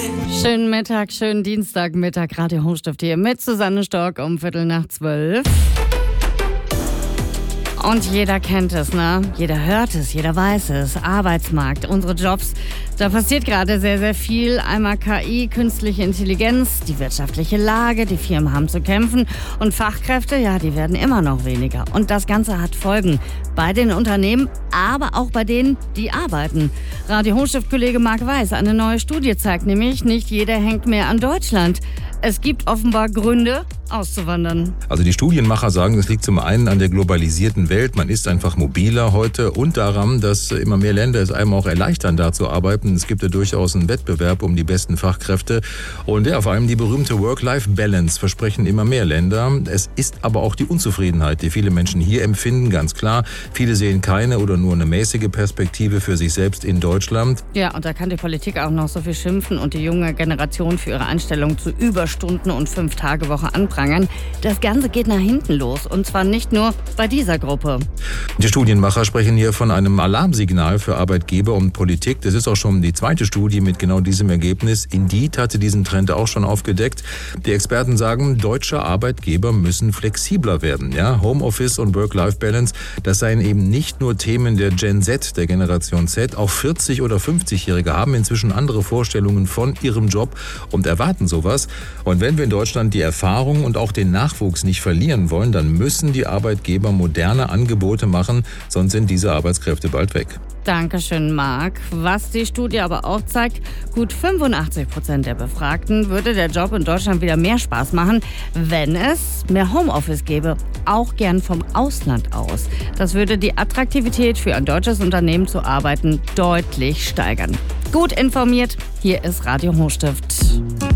Schönen Mittag, schönen Dienstagmittag, Radio Hochstift hier mit Susanne Stork um 11:45. Und jeder kennt es, ne? Jeder hört es, jeder weiß es. Arbeitsmarkt, unsere Jobs, da passiert gerade sehr, sehr viel. Einmal KI, künstliche Intelligenz, die wirtschaftliche Lage, die Firmen haben zu kämpfen. Und Fachkräfte, ja, die werden immer noch weniger. Und das Ganze hat Folgen bei den Unternehmen, aber auch bei denen, die arbeiten. Radio Hochstift-Kollege Marc Weiß, eine neue Studie zeigt nämlich, nicht jeder hängt mehr an Deutschland. Es gibt offenbar Gründe, auszuwandern. Also die Studienmacher sagen, es liegt zum einen an der globalisierten Welt. Man ist einfach mobiler heute und daran, dass immer mehr Länder es einem auch erleichtern, da zu arbeiten. Es gibt ja durchaus einen Wettbewerb um die besten Fachkräfte. Und ja, vor allem die berühmte Work-Life-Balance versprechen immer mehr Länder. Es ist aber auch die Unzufriedenheit, die viele Menschen hier empfinden, ganz klar. Viele sehen keine oder nur eine mäßige Perspektive für sich selbst in Deutschland. Ja, und da kann die Politik auch noch so viel schimpfen und die junge Generation für ihre Einstellung zu Überstunden und 5-Tage-Woche anprangern. Das Ganze geht nach hinten los und zwar nicht nur bei dieser Gruppe. Die Studienmacher sprechen hier von einem Alarmsignal für Arbeitgeber und Politik. Das ist auch schon die zweite Studie mit genau diesem Ergebnis. Indeed hatte diesen Trend auch schon aufgedeckt. Die Experten sagen, deutsche Arbeitgeber müssen flexibler werden. Ja, Homeoffice und Work-Life-Balance, das seien eben nicht nur Themen der Gen Z, der Generation Z. Auch 40- oder 50-Jährige haben inzwischen andere Vorstellungen von ihrem Job und erwarten sowas. Und wenn wir in Deutschland die Erfahrung und auch den Nachwuchs nicht verlieren wollen, dann müssen die Arbeitgeber moderne Angebote machen, sonst sind diese Arbeitskräfte bald weg. Dankeschön, Marc. Was die Studie aber auch zeigt, gut 85% der Befragten würde der Job in Deutschland wieder mehr Spaß machen, wenn es mehr Homeoffice gäbe, auch gern vom Ausland aus. Das würde die Attraktivität für ein deutsches Unternehmen zu arbeiten deutlich steigern. Gut informiert, hier ist Radio Hochstift.